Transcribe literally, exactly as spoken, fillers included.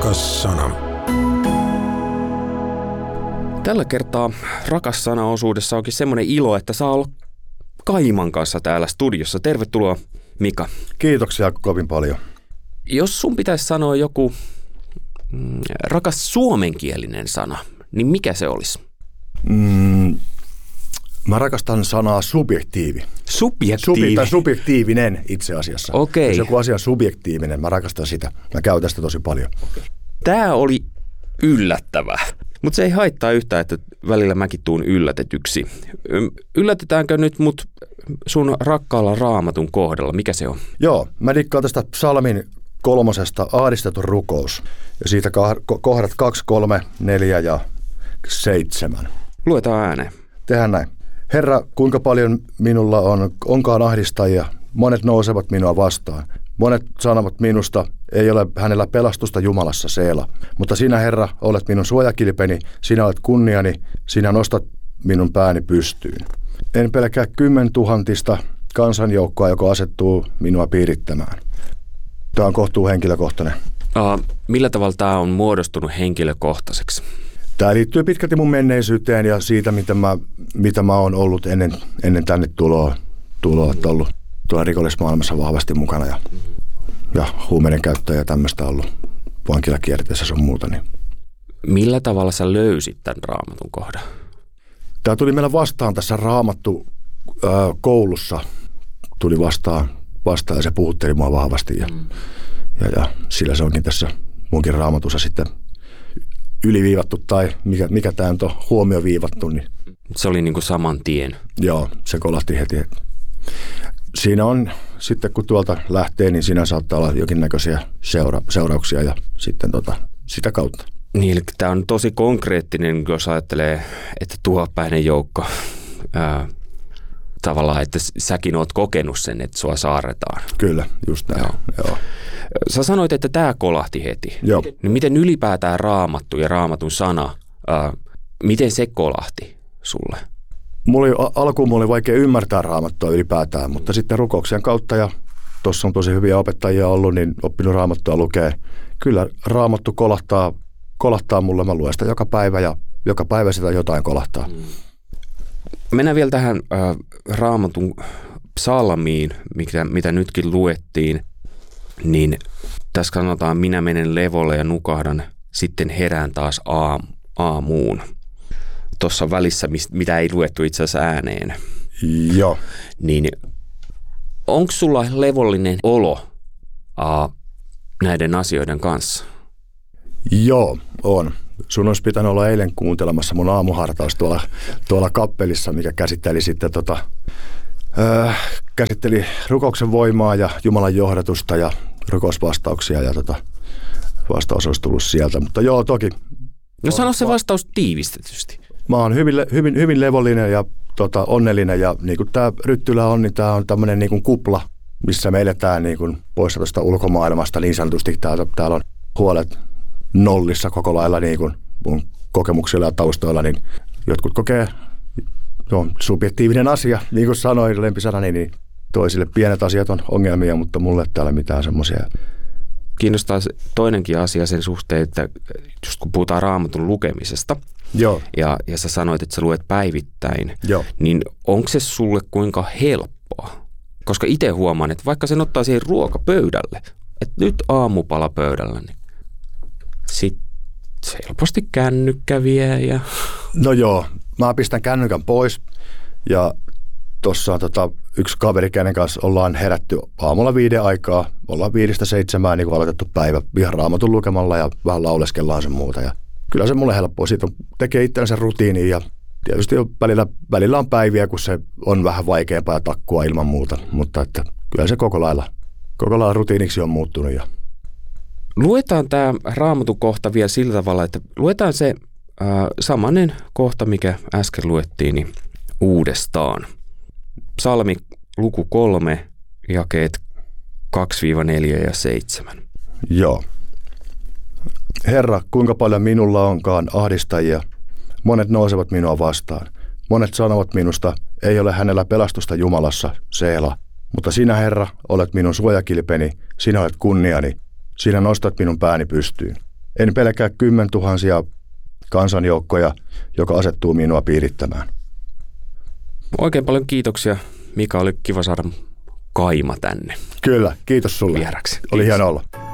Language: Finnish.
Rakas sana. Tällä kertaa Rakas sana-osuudessa onkin semmoinen ilo, että saa olla Kaiman kanssa täällä studiossa. Tervetuloa, Mika. Kiitoksia kovin paljon. Jos sun pitäisi sanoa joku mm, rakas suomenkielinen sana, niin mikä se olisi? Mm, mä rakastan sanaa subjektiivi. Subjektiivi? Subi, tai subjektiivinen itse asiassa. Okei. Jos joku asia on subjektiivinen, mä rakastan sitä. Mä käytän sitä tosi paljon. Tämä oli yllättävää, mutta se ei haittaa yhtään, että välillä mäkin tuun yllätetyksi. Yllätetäänkö nyt mut sun rakkaalla Raamatun kohdalla? Mikä se on? Joo, mä dikkaan tästä psalmin kolmosesta ahdistettu rukous. Ja siitä kohdat kaksi, kolme, neljä ja seitsemän. Luetaan ääneen. Tehdään näin. Herra, kuinka paljon minulla on, onkaan ahdistajia, monet nousevat minua vastaan. Monet sanovat minusta, ei ole hänellä pelastusta Jumalassa Seela. Mutta sinä, Herra, olet minun suojakilpeni, sinä olet kunniani, sinä nostat minun pääni pystyyn. En pelkää kymmentuhantista kansanjoukkoa, joka asettuu minua piirittämään. Tämä on kohtuu henkilökohtainen. Uh, millä tavalla tämä on muodostunut henkilökohtaiseksi? Tämä liittyy pitkälti mun menneisyyteen ja siitä, mitä mä, mitä mä oon ollut ennen, ennen tänne tuloa, tuloa että ollut tuolla rikollismaailmassa vahvasti mukana ja, ja huumeiden käyttöä ja tämmöistä ollut vankilakierteessä sun muuta. Niin. Millä tavalla sä löysit tämän Raamatun kohdan? Tämä tuli meillä vastaan tässä Raamattu ää, koulussa, tuli vastaan, vastaan ja se puhutteli mua vahvasti ja, mm. ja, ja sillä se onkin tässä munkin Raamatussa sitten yliviivattu tai mikä, mikä tämä on huomioviivattu. Niin. Se oli niin kuin saman tien. Joo, se kolahti heti. Siinä on sitten kun tuolta lähtee, niin siinä saattaa olla jonkinnäköisiä seura- seurauksia ja sitten tota, sitä kautta. Niin, eli tämä on tosi konkreettinen, jos ajattelee, että tuhapäinen joukko, ää, tavallaan, että säkin oot kokenut sen, että sua saarretaan. Kyllä, just näin. Joo. Joo. Sä sanoit, että tämä kolahti heti. Joo. Niin miten ylipäätään Raamattu ja Raamatun sana, ää, miten se kolahti sulle? Mulla oli, alkuun mulla oli vaikea ymmärtää Raamattua ylipäätään, mutta sitten rukouksien kautta ja tuossa on tosi hyviä opettajia ollut, niin oppinut Raamattua lukee. Kyllä Raamattu kolahtaa, kolahtaa mulle, mä luen sitä joka päivä ja joka päivä sitä jotain kolahtaa. Mennään vielä tähän äh, Raamatun psalmiin, mitä, mitä nytkin luettiin, niin tässä sanotaan, minä menen levolle ja nukahdan, sitten herään taas aam, aamuun. Tuossa välissä, mitä ei luettu itse asiassa ääneen. Joo. Niin onko sulla levollinen olo äh, näiden asioiden kanssa? Joo, on. Sun olisi pitänyt olla eilen kuuntelemassa mun aamuhartaus tuolla, tuolla kappelissa, mikä käsitteli sitten tota, äh, käsitteli rukouksen voimaa ja Jumalan johdatusta ja rukousvastauksia ja tota, vastaus olisi tullut sieltä. Mutta joo, toki. No sano se vastaus tiivistetysti. Mä oon hyvin, hyvin, hyvin levollinen ja tota, onnellinen ja niin kuin tämä Ryttylä on, niin tämä on tämmöinen niin kuin kupla, missä me eletään niin kuin poissa tuosta ulkomaailmasta niin sanotusti. Täällä, täällä on huolet nollissa koko lailla niin kuin mun kokemuksilla ja taustoilla, niin jotkut kokee, no, subjektiivinen asia, niin kuin sanoin lempisanani, niin toisille pienet asiat on ongelmia, mutta mulle ei täällä mitään semmoisia. Kiinnostaa toinenkin asia sen suhteen, että just kun puhutaan Raamatun lukemisesta, Joo. Ja, ja sä sanoit, että sä luet päivittäin, Joo. niin onko se sulle kuinka helppoa? Koska itse huomaan, että vaikka sen ottaa siihen ruokapöydälle, että nyt aamupala pöydällä, niin sitten helposti kännykkä vie ja... No joo, mä pistän kännykän pois ja tuossa on tota, yksi kaveri, kenen kanssa ollaan herätty aamulla viiden aikaa, ollaan viidestä seitsemään niin kuin aloitettu päivä ihan Raamatun lukemalla ja vähän lauleskellaan sen muuta ja kyllä se mulle helppoa. Siitä on, tekee itsellensä rutiiniin ja tietysti välillä, välillä on päiviä, kun se on vähän vaikeampaa ja takkua ilman muuta, mutta että kyllä se koko lailla, koko lailla rutiiniksi on muuttunut. Ja. Luetaan tämä Raamatun kohta vielä sillä tavalla, että luetaan se äh, samanen kohta, mikä äsken luettiin, niin uudestaan. Psalmi luku kolme, jakeet kaksi neljä ja seitsemän. Joo. Herra, kuinka paljon minulla onkaan ahdistajia, monet nousevat minua vastaan. Monet sanovat minusta, ei ole hänellä pelastusta Jumalassa, Seela. Mutta sinä, Herra, olet minun suojakilpeni, sinä olet kunniani, sinä nostat minun pääni pystyyn. En pelkää kymmentuhansia kansanjoukkoja, joka asettuu minua piirittämään. Oikein paljon kiitoksia. Mika, oli kiva saada kaima tänne. Kyllä, kiitos sulle. Vieraksi. Oli hieno olla.